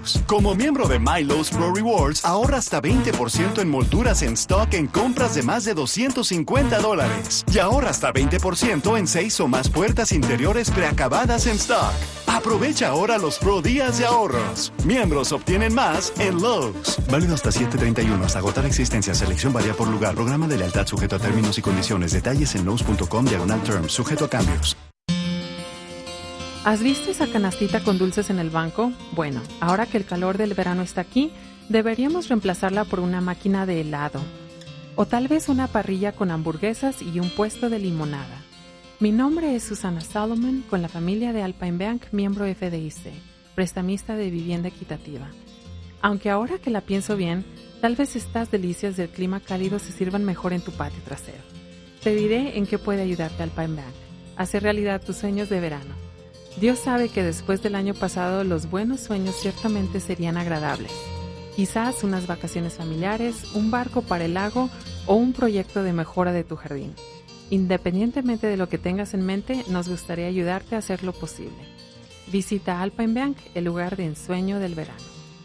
Lowe's. Como miembro de My Lowe's Pro Rewards, ahorra hasta 20% en molduras en stock en compras de más de $250. Y ahorra hasta 20% en 6 o más puertas interiores preacabadas en stock. Aprovecha ahora los Pro Días de ahorros. Miembros obtienen más en Lowe's. Válido hasta 7/31. Hasta agotar existencia. Selección varía por lugar. Programa de lealtad sujeto a términos y condiciones. Detalles en Lowe's.com/terms. Sujeto a cambios. ¿Has visto esa canastita con dulces en el banco? Bueno, ahora que el calor del verano está aquí, deberíamos reemplazarla por una máquina de helado. O tal vez una parrilla con hamburguesas y un puesto de limonada. Mi nombre es Susana Solomon, con la familia de Alpine Bank, miembro FDIC, prestamista de vivienda equitativa. Aunque ahora que la pienso bien, tal vez estas delicias del clima cálido se sirvan mejor en tu patio trasero. Te diré en qué puede ayudarte Alpine Bank. Hacer realidad tus sueños de verano. Dios sabe que después del año pasado los buenos sueños ciertamente serían agradables. Quizás unas vacaciones familiares, un barco para el lago o un proyecto de mejora de tu jardín. Independientemente de lo que tengas en mente, nos gustaría ayudarte a hacer lo posible. Visita Alpine Bank, el lugar de ensueño del verano.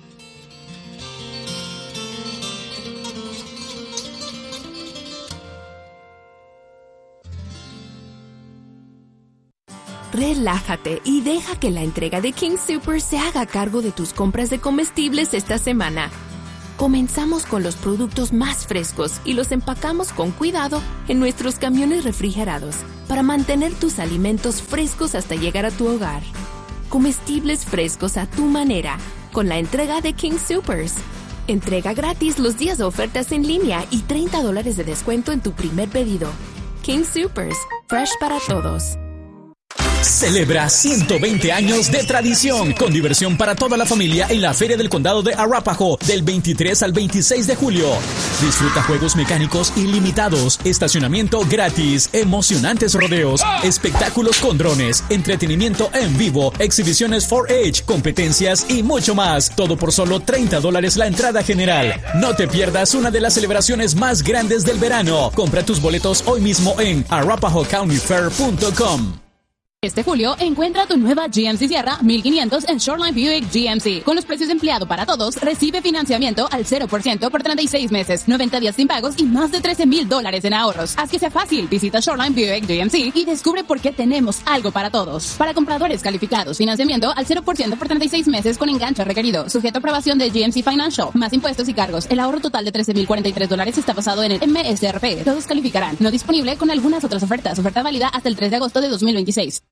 Relájate y deja que la entrega de King Soopers se haga cargo de tus compras de comestibles esta semana. Comenzamos con los productos más frescos y los empacamos con cuidado en nuestros camiones refrigerados para mantener tus alimentos frescos hasta llegar a tu hogar. Comestibles frescos a tu manera con la entrega de King Soopers. Entrega gratis los días de ofertas en línea y $30 de descuento en tu primer pedido. King Soopers, fresh para todos. Celebra 120 años de tradición con diversión para toda la familia en la Feria del Condado de Arapahoe del 23 al 26 de julio. Disfruta juegos mecánicos ilimitados, estacionamiento gratis, emocionantes rodeos, espectáculos con drones, entretenimiento en vivo, exhibiciones 4-H, competencias y mucho más. Todo por solo $30 la entrada general. No te pierdas una de las celebraciones más grandes del verano. Compra tus boletos hoy mismo en arapahoecountyfair.com. Este julio, encuentra tu nueva GMC Sierra 1500 en Shoreline Buick GMC. Con los precios de empleado para todos, recibe financiamiento al 0% por 36 meses, 90 días sin pagos y más de $13,000 en ahorros. Haz que sea fácil. Visita Shoreline Buick GMC y descubre por qué tenemos algo para todos. Para compradores calificados, financiamiento al 0% por 36 meses con enganche requerido. Sujeto a aprobación de GMC Financial. Más impuestos y cargos. El ahorro total de $13,043 está basado en el MSRP. Todos calificarán. No disponible con algunas otras ofertas. Oferta válida hasta el 3 de agosto de 2026.